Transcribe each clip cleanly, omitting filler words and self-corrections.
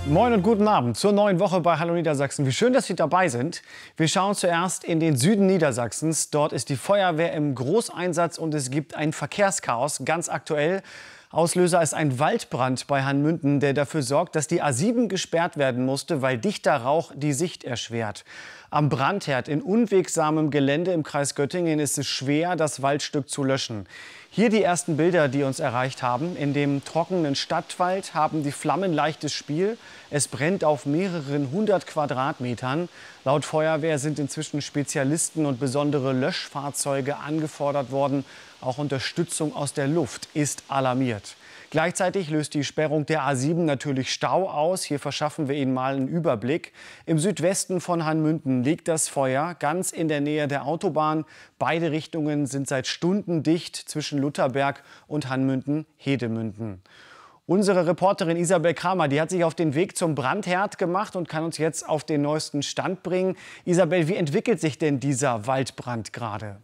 Moin und guten Abend zur neuen Woche bei Hallo Niedersachsen. Wie schön, dass Sie dabei sind. Wir schauen zuerst in den Süden Niedersachsens. Dort ist die Feuerwehr im Großeinsatz und es gibt ein Verkehrschaos, ganz aktuell. Auslöser ist ein Waldbrand bei Hanmünden, der dafür sorgt, dass die A7 gesperrt werden musste, weil dichter Rauch die Sicht erschwert. Am Brandherd in unwegsamem Gelände im Kreis Göttingen ist es schwer, das Waldstück zu löschen. Hier die ersten Bilder, die uns erreicht haben. In dem trockenen Stadtwald haben die Flammen leichtes Spiel. Es brennt auf mehreren 100 Quadratmetern. Laut Feuerwehr sind inzwischen Spezialisten und besondere Löschfahrzeuge angefordert worden. Auch Unterstützung aus der Luft ist alarmiert. Gleichzeitig löst die Sperrung der A7 natürlich Stau aus. Hier verschaffen wir Ihnen mal einen Überblick. Im Südwesten von Hanmünden liegt das Feuer, ganz in der Nähe der Autobahn. Beide Richtungen sind seit Stunden dicht zwischen Lutherberg und Hanmünden-Hedemünden. Unsere Reporterin Isabel Kramer, die hat sich auf den Weg zum Brandherd gemacht und kann uns jetzt auf den neuesten Stand bringen. Isabel, wie entwickelt sich denn dieser Waldbrand gerade?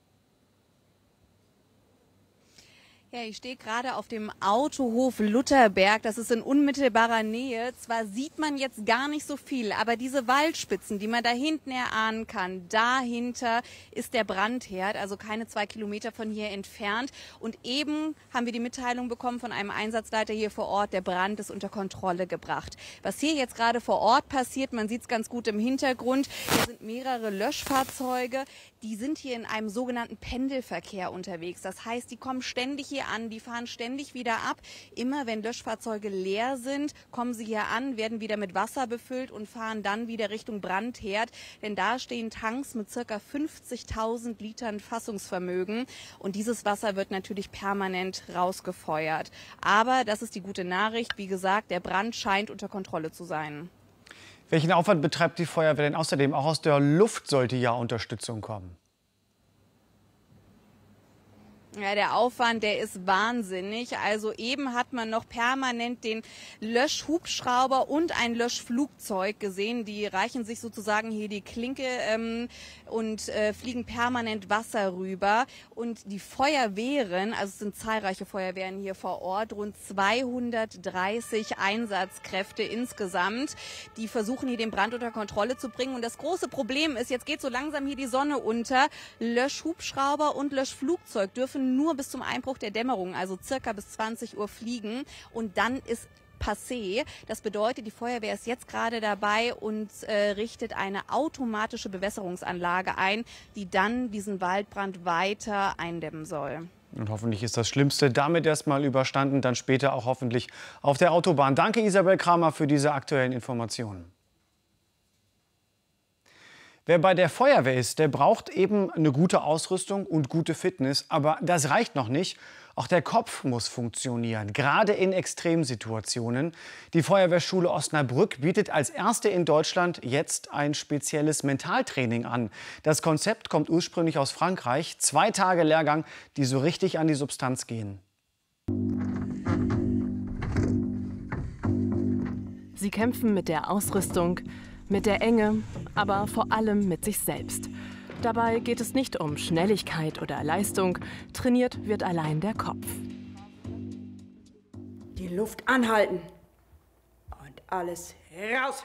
Ja, ich stehe gerade auf dem Autohof Lutherberg. Das ist in unmittelbarer Nähe. Zwar sieht man jetzt gar nicht so viel, aber diese Waldspitzen, die man da hinten erahnen kann, dahinter ist der Brandherd, also keine 2 Kilometer von hier entfernt. Und eben haben wir die Mitteilung bekommen von einem Einsatzleiter hier vor Ort, der Brand ist unter Kontrolle gebracht. Was hier jetzt gerade vor Ort passiert, man sieht es ganz gut im Hintergrund, hier sind mehrere Löschfahrzeuge, die sind hier in einem sogenannten Pendelverkehr unterwegs. Das heißt, die kommen ständig hier an, die fahren ständig wieder ab. Immer wenn Löschfahrzeuge leer sind, kommen sie hier an, werden wieder mit Wasser befüllt und fahren dann wieder Richtung Brandherd. Denn da stehen Tanks mit ca. 50.000 Litern Fassungsvermögen. Und dieses Wasser wird natürlich permanent rausgefeuert. Aber das ist die gute Nachricht. Wie gesagt, der Brand scheint unter Kontrolle zu sein. Welchen Aufwand betreibt die Feuerwehr denn außerdem? Auch aus der Luft sollte ja Unterstützung kommen. Ja, der Aufwand, der ist wahnsinnig. Also eben hat man noch permanent den Löschhubschrauber und ein Löschflugzeug gesehen. Die reichen sich sozusagen hier die Klinke und fliegen permanent Wasser rüber. Und die Feuerwehren, also es sind zahlreiche Feuerwehren hier vor Ort, rund 230 Einsatzkräfte insgesamt, die versuchen hier den Brand unter Kontrolle zu bringen. Und das große Problem ist, jetzt geht so langsam hier die Sonne unter. Löschhubschrauber und Löschflugzeug dürfen nur bis zum Einbruch der Dämmerung, also circa bis 20 Uhr fliegen und dann ist passé. Das bedeutet, die Feuerwehr ist jetzt gerade dabei und richtet eine automatische Bewässerungsanlage ein, die dann diesen Waldbrand weiter eindämmen soll. Und hoffentlich ist das Schlimmste damit erstmal überstanden, dann später auch hoffentlich auf der Autobahn. Danke Isabel Kramer für diese aktuellen Informationen. Wer bei der Feuerwehr ist, der braucht eben eine gute Ausrüstung und gute Fitness. Aber das reicht noch nicht. Auch der Kopf muss funktionieren, gerade in Extremsituationen. Die Feuerwehrschule Osnabrück bietet als erste in Deutschland jetzt ein spezielles Mentaltraining an. Das Konzept kommt ursprünglich aus Frankreich. 2 Tage Lehrgang, die so richtig an die Substanz gehen. Sie kämpfen mit der Ausrüstung, mit der Enge, aber vor allem mit sich selbst. Dabei geht es nicht um Schnelligkeit oder Leistung, trainiert wird allein der Kopf. Die Luft anhalten und alles raus.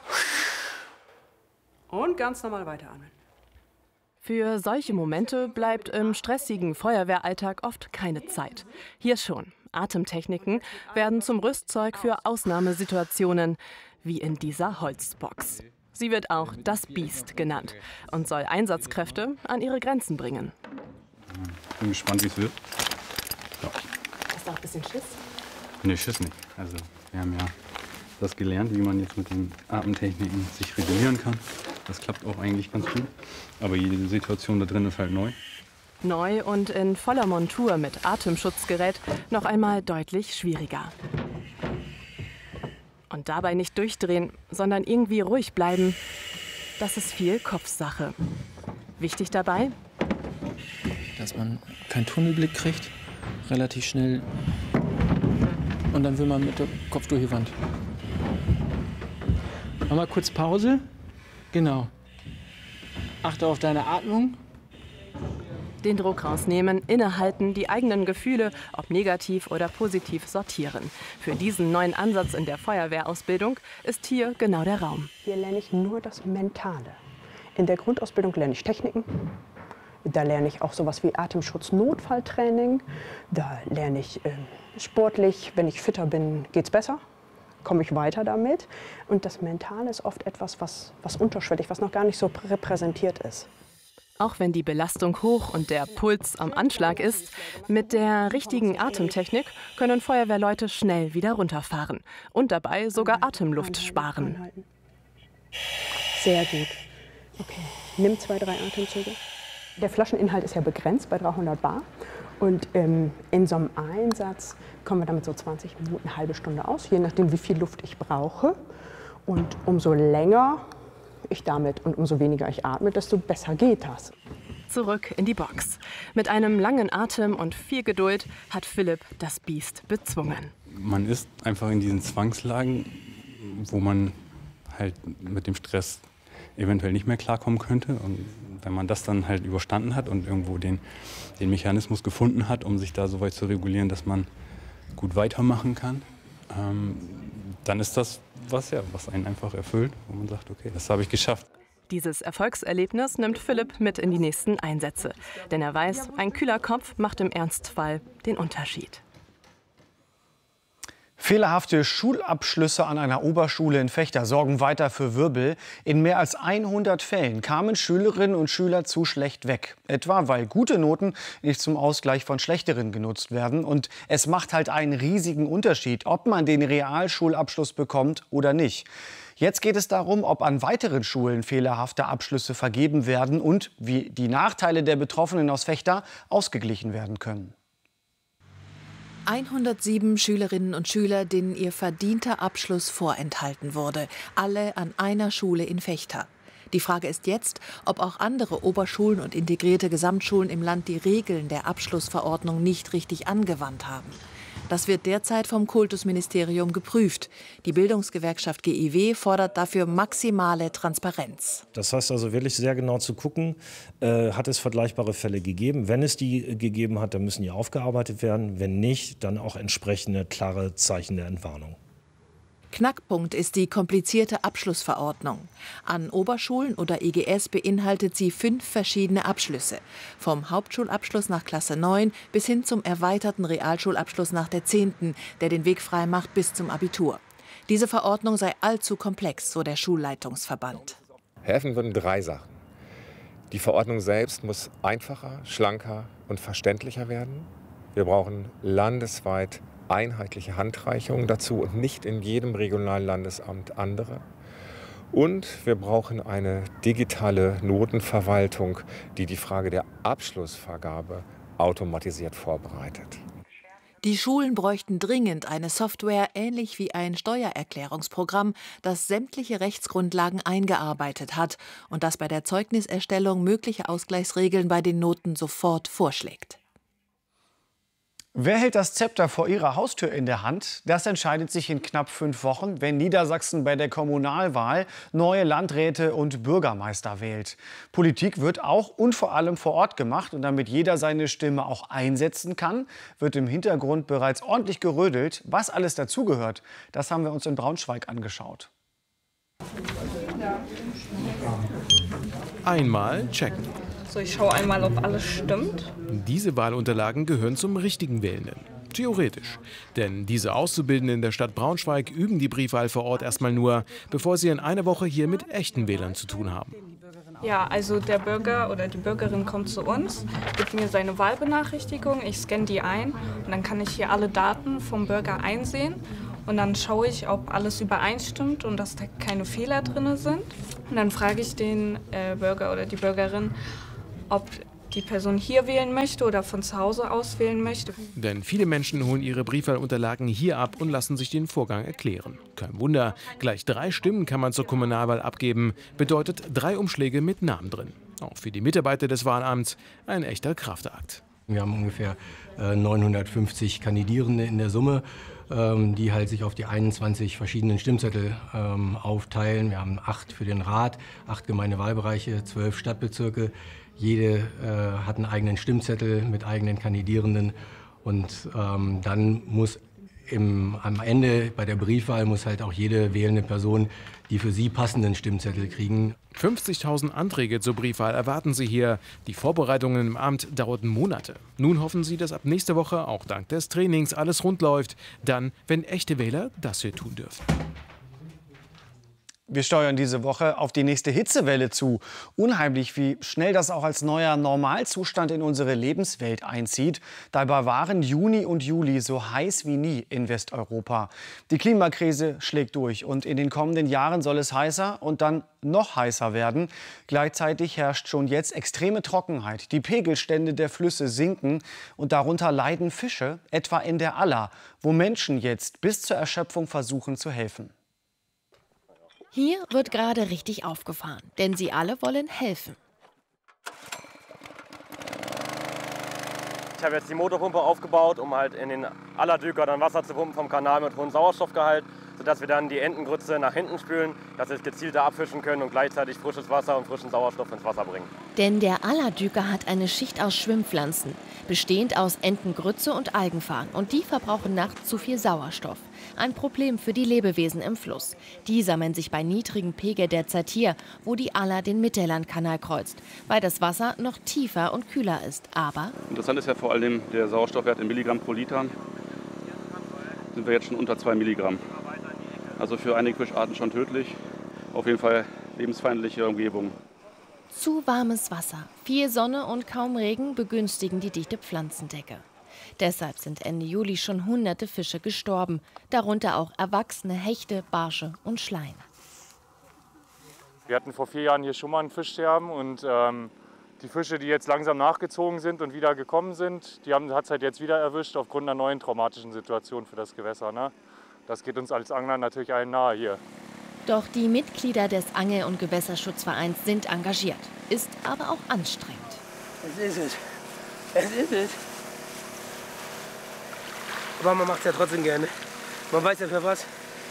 Und ganz normal weiteratmen. Für solche Momente bleibt im stressigen Feuerwehralltag oft keine Zeit. Hier schon. Atemtechniken werden zum Rüstzeug für Ausnahmesituationen, wie in dieser Holzbox. Sie wird auch das Biest genannt und soll Einsatzkräfte an ihre Grenzen bringen. Bin gespannt, wie es wird. Ja. Hast du auch ein bisschen Schiss? Nee, Schiss nicht. Also, wir haben ja das gelernt, wie man jetzt mit den Atemtechniken sich regulieren kann. Das klappt auch eigentlich ganz gut. Aber jede Situation da drin ist halt neu. Neu und in voller Montur mit Atemschutzgerät noch einmal deutlich schwieriger. Und dabei nicht durchdrehen, sondern irgendwie ruhig bleiben, das ist viel Kopfsache. Wichtig dabei? Dass man keinen Tunnelblick kriegt, relativ schnell. Und dann will man mit dem Kopf durch die Wand. Mach mal kurz Pause. Genau. Achte auf deine Atmung. Den Druck rausnehmen, innehalten, die eigenen Gefühle, ob negativ oder positiv, sortieren. Für diesen neuen Ansatz in der Feuerwehrausbildung ist hier genau der Raum. Hier lerne ich nur das Mentale. In der Grundausbildung lerne ich Techniken. Da lerne ich auch sowas wie Atemschutz-Notfalltraining. Da lerne ich sportlich, wenn ich fitter bin, geht's besser. Komme ich weiter damit. Und das Mentale ist oft etwas, was unterschwellig, was noch gar nicht so repräsentiert ist. Auch wenn die Belastung hoch und der Puls am Anschlag ist, mit der richtigen Atemtechnik können Feuerwehrleute schnell wieder runterfahren und dabei sogar Atemluft sparen. Anhalten. Sehr gut. Okay, nimm 2, 3 Atemzüge. Der Flascheninhalt ist ja begrenzt bei 300 Bar. Und in so einem Einsatz kommen wir damit so 20 Minuten, eine halbe Stunde aus, je nachdem, wie viel Luft ich brauche. Und umso länger ich damit und umso weniger ich atme, desto besser geht das. Zurück in die Box. Mit einem langen Atem und viel Geduld hat Philipp das Biest bezwungen. Man ist einfach in diesen Zwangslagen, wo man halt mit dem Stress eventuell nicht mehr klarkommen könnte. Und wenn man das dann halt überstanden hat und irgendwo den Mechanismus gefunden hat, um sich da so weit zu regulieren, dass man gut weitermachen kann, dann ist das was einen einfach erfüllt, wo man sagt, okay, das habe ich geschafft. Dieses Erfolgserlebnis nimmt Philipp mit in die nächsten Einsätze. Denn er weiß, ein kühler Kopf macht im Ernstfall den Unterschied. Fehlerhafte Schulabschlüsse an einer Oberschule in Vechta sorgen weiter für Wirbel. In mehr als 100 Fällen kamen Schülerinnen und Schüler zu schlecht weg. Etwa, weil gute Noten nicht zum Ausgleich von schlechteren genutzt werden. Und es macht halt einen riesigen Unterschied, ob man den Realschulabschluss bekommt oder nicht. Jetzt geht es darum, ob an weiteren Schulen fehlerhafte Abschlüsse vergeben werden und wie die Nachteile der Betroffenen aus Vechta ausgeglichen werden können. 107 Schülerinnen und Schüler, denen ihr verdienter Abschluss vorenthalten wurde. Alle an einer Schule in Vechta. Die Frage ist jetzt, ob auch andere Oberschulen und integrierte Gesamtschulen im Land die Regeln der Abschlussverordnung nicht richtig angewandt haben. Das wird derzeit vom Kultusministerium geprüft. Die Bildungsgewerkschaft GIW fordert dafür maximale Transparenz. Das heißt also wirklich sehr genau zu gucken, hat es vergleichbare Fälle gegeben. Wenn es die gegeben hat, dann müssen die aufgearbeitet werden. Wenn nicht, dann auch entsprechende klare Zeichen der Entwarnung. Knackpunkt ist die komplizierte Abschlussverordnung. An Oberschulen oder EGS beinhaltet sie 5 verschiedene Abschlüsse. Vom Hauptschulabschluss nach Klasse 9 bis hin zum erweiterten Realschulabschluss nach der 10., der den Weg frei macht bis zum Abitur. Diese Verordnung sei allzu komplex, so der Schulleitungsverband. Helfen würden 3 Sachen. Die Verordnung selbst muss einfacher, schlanker und verständlicher werden. Wir brauchen landesweit einheitliche Handreichungen dazu und nicht in jedem regionalen Landesamt andere. Und wir brauchen eine digitale Notenverwaltung, die die Frage der Abschlussvergabe automatisiert vorbereitet. Die Schulen bräuchten dringend eine Software, ähnlich wie ein Steuererklärungsprogramm, das sämtliche Rechtsgrundlagen eingearbeitet hat und das bei der Zeugniserstellung mögliche Ausgleichsregeln bei den Noten sofort vorschlägt. Wer hält das Zepter vor ihrer Haustür in der Hand? Das entscheidet sich in knapp 5 Wochen, wenn Niedersachsen bei der Kommunalwahl neue Landräte und Bürgermeister wählt. Politik wird auch und vor allem vor Ort gemacht. Und damit jeder seine Stimme auch einsetzen kann, wird im Hintergrund bereits ordentlich gerödelt. Was alles dazugehört, das haben wir uns in Braunschweig angeschaut. Einmal checken. So, ich schaue einmal, ob alles stimmt. Diese Wahlunterlagen gehören zum richtigen Wählenden. Theoretisch. Denn diese Auszubildenden der Stadt Braunschweig üben die Briefwahl vor Ort erstmal nur, bevor sie in einer Woche hier mit echten Wählern zu tun haben. Ja, also der Bürger oder die Bürgerin kommt zu uns, gibt mir seine Wahlbenachrichtigung, ich scanne die ein und dann kann ich hier alle Daten vom Bürger einsehen. Und dann schaue ich, ob alles übereinstimmt und dass da keine Fehler drin sind. Und dann frage ich den Bürger oder die Bürgerin, ob die Person hier wählen möchte oder von zu Hause aus wählen möchte. Denn viele Menschen holen ihre Briefwahlunterlagen hier ab und lassen sich den Vorgang erklären. Kein Wunder, gleich 3 Stimmen kann man zur Kommunalwahl abgeben, bedeutet 3 Umschläge mit Namen drin. Auch für die Mitarbeiter des Wahlamts ein echter Kraftakt. Wir haben ungefähr 950 Kandidierende in der Summe, die halt sich auf die 21 verschiedenen Stimmzettel aufteilen. Wir haben 8 für den Rat, 8 Gemeindewahlbereiche, 12 Stadtbezirke, Jede hat einen eigenen Stimmzettel mit eigenen Kandidierenden. Und dann muss am Ende bei der Briefwahl muss halt auch jede wählende Person die für sie passenden Stimmzettel kriegen. 50.000 Anträge zur Briefwahl erwarten sie hier. Die Vorbereitungen im Amt dauerten Monate. Nun hoffen sie, dass ab nächster Woche auch dank des Trainings alles rund läuft. Dann, wenn echte Wähler das hier tun dürfen. Wir steuern diese Woche auf die nächste Hitzewelle zu. Unheimlich, wie schnell das auch als neuer Normalzustand in unsere Lebenswelt einzieht. Dabei waren Juni und Juli so heiß wie nie in Westeuropa. Die Klimakrise schlägt durch und in den kommenden Jahren soll es heißer und dann noch heißer werden. Gleichzeitig herrscht schon jetzt extreme Trockenheit. Die Pegelstände der Flüsse sinken und darunter leiden Fische, etwa in der Aller, wo Menschen jetzt bis zur Erschöpfung versuchen zu helfen. Hier wird gerade richtig aufgefahren, denn sie alle wollen helfen. Ich habe jetzt die Motorpumpe aufgebaut, um halt in den Allerdüker dann Wasser zu pumpen vom Kanal mit hohem Sauerstoffgehalt, sodass wir dann die Entengrütze nach hinten spülen, dass sie es gezielter abfischen können und gleichzeitig frisches Wasser und frischen Sauerstoff ins Wasser bringen. Denn der Allerdüker hat eine Schicht aus Schwimmpflanzen, bestehend aus Entengrütze und Algenfarn. Und die verbrauchen nachts zu viel Sauerstoff. Ein Problem für die Lebewesen im Fluss. Die sammeln sich bei niedrigen Pegel derzeit hier, wo die Aller den Mittellandkanal kreuzt, weil das Wasser noch tiefer und kühler ist. Aber interessant ist ja vor allem der Sauerstoffwert in Milligramm pro Liter. Sind wir jetzt schon unter 2 Milligramm. Also für einige Fischarten schon tödlich. Auf jeden Fall lebensfeindliche Umgebung. Zu warmes Wasser, viel Sonne und kaum Regen begünstigen die dichte Pflanzendecke. Deshalb sind Ende Juli schon hunderte Fische gestorben, darunter auch erwachsene Hechte, Barsche und Schleien. Wir hatten vor 4 Jahren hier schon mal ein Fischsterben und die Fische, die jetzt langsam nachgezogen sind und wieder gekommen sind, die hat es halt jetzt wieder erwischt aufgrund einer neuen traumatischen Situation für das Gewässer. Ne? Das geht uns als Angler natürlich allen nahe hier. Doch die Mitglieder des Angel- und Gewässerschutzvereins sind engagiert, ist aber auch anstrengend. Es ist es. Es ist es. Aber man macht es ja trotzdem gerne. Man weiß ja für was.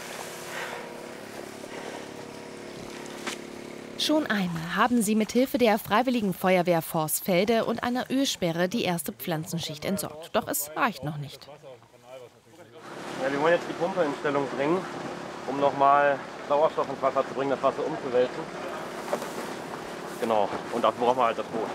Schon einmal haben sie mit Hilfe der Freiwilligen Feuerwehr Vorsfelde und einer Ölsperre die erste Pflanzenschicht entsorgt. Doch es reicht noch nicht. Ja, wir wollen jetzt die Pumpe in Stellung bringen, um nochmal Sauerstoff ins Wasser zu bringen, das Wasser umzuwälzen. Genau, und dafür brauchen wir halt das Boot.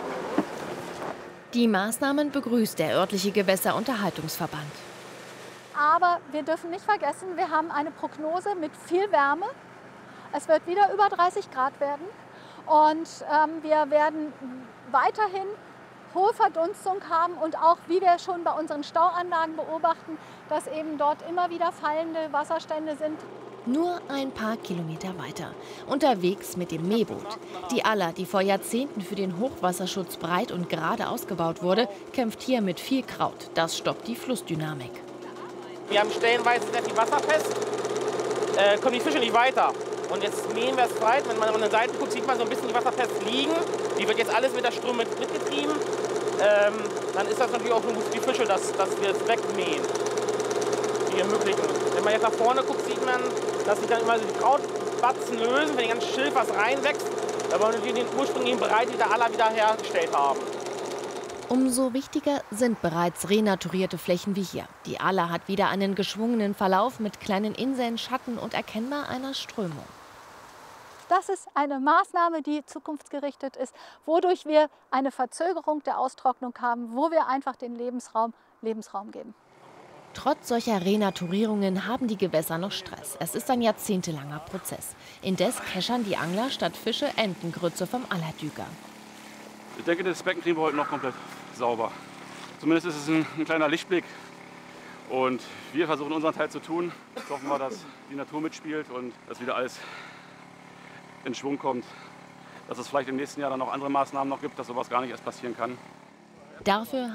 Die Maßnahmen begrüßt der örtliche Gewässerunterhaltungsverband. Aber wir dürfen nicht vergessen, wir haben eine Prognose mit viel Wärme. Es wird wieder über 30 Grad werden und wir werden weiterhin hohe Verdunstung haben und auch, wie wir schon bei unseren Stauanlagen beobachten, dass eben dort immer wieder fallende Wasserstände sind. Nur ein paar Kilometer weiter, unterwegs mit dem Mähboot. Die Aller, die vor Jahrzehnten für den Hochwasserschutz breit und gerade ausgebaut wurde, kämpft hier mit viel Kraut. Das stoppt die Flussdynamik. Wir haben stellenweise sehr viel Wasser fest, kommen die Fische nicht weiter. Und jetzt mähen wir es breit. Wenn man an der Seite guckt, sieht man so ein bisschen die Wasserfest liegen. Die wird jetzt alles mit der Strömung mitgetrieben. Dann ist das natürlich auch gut für die Fische, dass wir es wegmähen. Die ermöglichen. Wenn man jetzt nach vorne guckt, sieht man, dass sich dann immer so die Krautbatzen lösen, wenn die ganze Schilf was reinwächst. Da wollen wir den ursprünglichen Bereich der Aller wieder hergestellt haben. Umso wichtiger sind bereits renaturierte Flächen wie hier. Die Aller hat wieder einen geschwungenen Verlauf mit kleinen Inseln, Schatten und erkennbar einer Strömung. Das ist eine Maßnahme, die zukunftsgerichtet ist, wodurch wir eine Verzögerung der Austrocknung haben, wo wir einfach den Lebensraum geben. Trotz solcher Renaturierungen haben die Gewässer noch Stress. Es ist ein jahrzehntelanger Prozess. Indes keschern die Angler statt Fische Entengrütze vom Allerdüker. Ich denke, das Becken kriegen wir heute noch komplett sauber. Zumindest ist es ein kleiner Lichtblick. Und wir versuchen unseren Teil zu tun. Jetzt hoffen wir, dass die Natur mitspielt und dass wieder alles in Schwung kommt. Dass es vielleicht im nächsten Jahr dann noch andere Maßnahmen noch gibt, dass sowas gar nicht erst passieren kann. Dafür